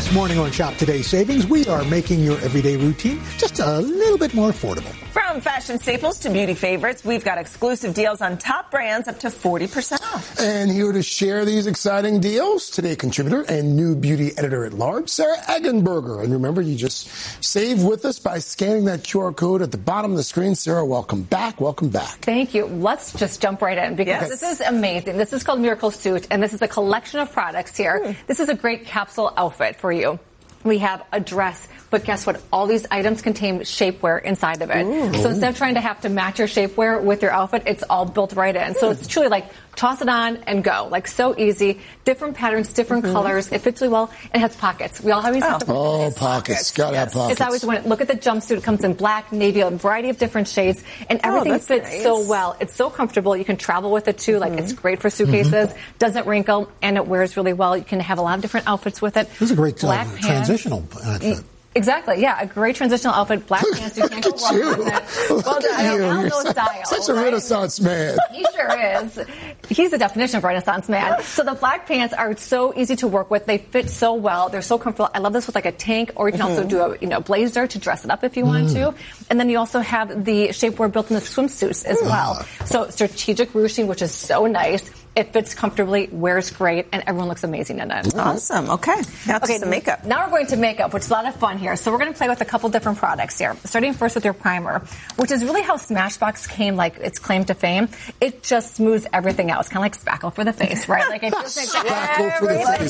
This morning on Shop Today Savings, we are making your everyday routine just a little bit more affordable. From fashion staples to beauty favorites, we've got exclusive deals on top brands up to 40% off. And here to share these exciting deals, Today contributor and new beauty editor at large, Sarah Eggenberger. And remember, you just save with us by scanning that QR code at the bottom of the screen. Sarah, welcome back. Welcome back. Thank you. Let's just jump right in because this is amazing. This is called Miracle Suit, and this is a collection of products here. This is a great capsule outfit for you. We have a dress, but guess what? All these items contain shapewear inside of it. So instead of trying to have to match your shapewear with your outfit, it's all built right in. So it's truly like toss it on and go. Like so easy. Different patterns, different colors. It fits really well. It has pockets. We always have to pockets. Gotta have pockets. It's always when look at the jumpsuit. It comes in black, navy, a variety of different shades, and everything fits so well. It's so comfortable. You can travel with it too. Like it's great for suitcases. Doesn't wrinkle, and it wears really well. You can have a lot of different outfits with it. This is a great transitional outfit. Exactly, yeah, a great transitional outfit. Black pants, you can't go wrong with it. Well, I don't know style. Such a Renaissance man. He sure is. He's the definition of Renaissance man. So the black pants are so easy to work with. They fit so well. They're so comfortable. I love this with like a tank, or you can also do a blazer to dress it up if you want to. And then you also have the shapewear built in the swimsuits as well. So strategic ruching, which is so nice. It fits comfortably, wears great, and everyone looks amazing in it. Awesome. Okay. Now to the makeup. Now we're going to makeup, which is a lot of fun here. So we're going to play with a couple different products here. Starting first with your primer, which is really how Smashbox came, like its claim to fame. It just smooths everything out. It's kind of like spackle for the face, right? Like it just makes spackle for the face.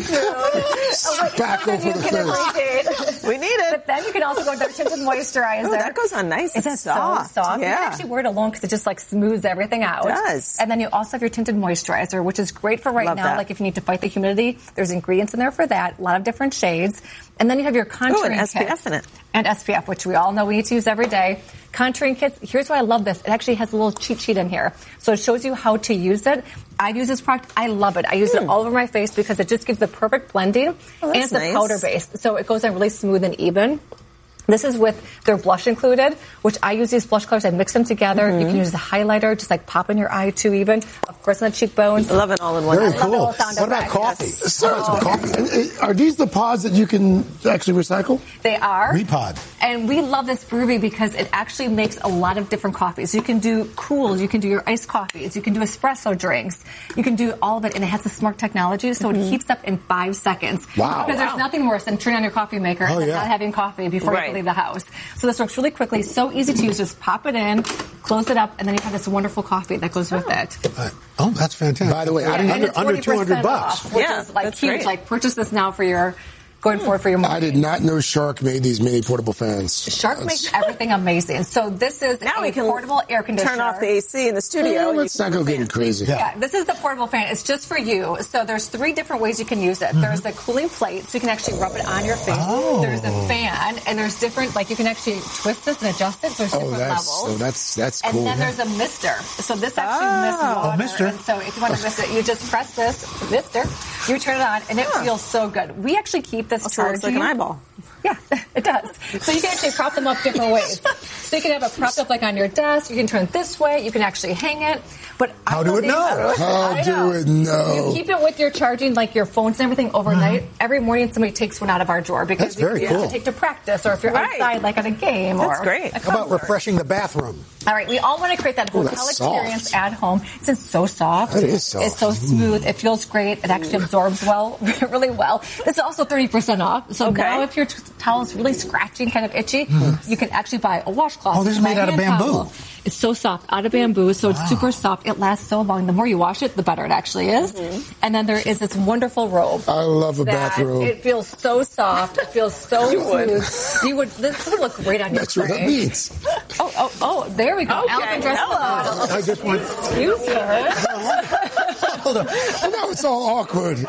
Spackle for the face. We need it. But then you can also go with our tinted moisturizer. Oh, that goes on nice. It's so soft. Yeah. You can actually wear it alone because it just like smooths everything out. It does. And then you also have your tinted moisturizer, which is great for right now. Like if you need to fight the humidity, there's ingredients in there for that. A lot of different shades. And then you have your contouring and kit. SPF in it. And SPF, which we all know we need to use every day. Contouring kits, here's why I love this. It actually has a little cheat sheet in here. So it shows you how to use it. I've used this product. I love it. I use it all over my face because it just gives the perfect blending. And it's a powder base. So it goes on really smooth and even. This is with their blush included, which I use these blush colors. I mix them together. You can use the highlighter, just like pop in your eye too even. Of course, on the cheekbones. I love it all in one. Very cool. What about coffee? Are these the pods that you can actually recycle? They are. Repod. And we love this brewery because it actually makes a lot of different coffees. You can do cools. You can do your iced coffees. You can do espresso drinks. You can do all of it. And it has the smart technology, so it heats up in 5 seconds. Wow. Because there's nothing worse than turning on your coffee maker and not having coffee before you leave the house. So this works really quickly, so easy to use. Just pop it in, close it up, and then you have this wonderful coffee that goes with it. Oh, that's fantastic. By the way, under $200. Off, which is like huge. Great. Like purchase this now for your going forward for your morning. I did not know Shark made these mini portable fans. Shark makes everything amazing. So this is now a portable air conditioner. Turn off the AC in the studio. Let's not go getting crazy. Yeah, this is the portable fan. It's just for you. So there's 3 different ways you can use it. There's the cooling plate, so you can actually rub it on your face. There's a fan, and there's different, like you can actually twist this and adjust it. So there's different levels. That's cool. And then there's a mister. So this actually mists water. Mister. And so if you want to mist it, you just press this mister. You turn it on, and it feels so good. We actually keep this charging. Looks like an eyeball. Yeah, it does. So you can actually prop them up different ways. So you can have it propped up like on your desk. You can turn it this way. You can actually hang it. But How do it know? How do it know? You keep it with your charging, like your phones and everything overnight. Every morning somebody takes one out of our drawer because That's very you cool. have to take to practice, or if you're outside, like at a game. That's or great. a How about concert. refreshing the bathroom? All right, we all want to create that hotel that's experience soft. at home. It's just so soft. It is soft. It's so smooth. It feels great. It actually absorbs really well. This is also 30% off. So now if your towel is really scratchy, kind of itchy, you can actually buy a washcloth. Oh, this is made out of bamboo. Towel. It's so soft, out of bamboo, so it's super soft. It lasts so long. The more you wash it, the better it actually is. And then there is this wonderful robe. I love a bathrobe. It feels so soft. It feels so smooth. You would. This would look great on your That's what that means. Oh, there we go. Okay, Elephant dress. hello. I just want. Excuse her. Hold on. Now it's all awkward.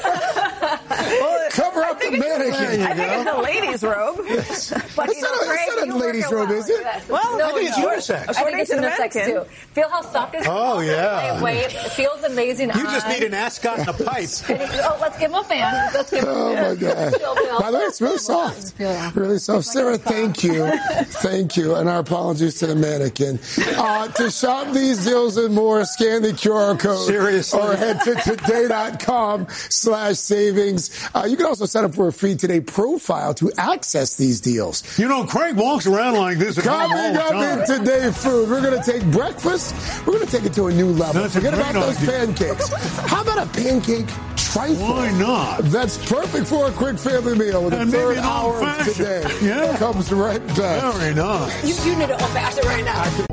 Cover up the mannequin. I think it's a lady's robe. But It's not a ladies' robe, is it? Well, I think it's unisex. I think it's unisex too. Feel how soft it is. Oh, yeah. Lightweight. It feels amazing. You just need an ascot and a pipe. Let's give him a fan. Let's give him Oh, my God. By the way, it's really soft. Really soft. Sarah, thank you. Thank you. And our apologies to the mannequin. To shop these deals and more, scan the QR code. Seriously. Or head to today.com/savings. You can also sign up for for a free Today profile to access these deals. You know, Craig walks around like this. Coming up in Today Food, we're going to take breakfast. We're going to take it to a new level. Forget about those pancakes. How about a pancake trifle? Why not? That's perfect for a quick family meal with the third hour of Today. Yeah. Comes right back. Very nice. You need an old fashioned right now.